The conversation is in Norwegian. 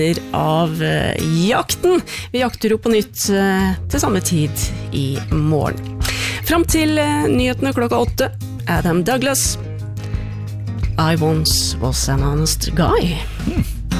av jakten. Vi jakter opp på nytt til samme tid i morgen. Fram til nyhetene klokka 8. Adam Douglas. I once was an honest guy.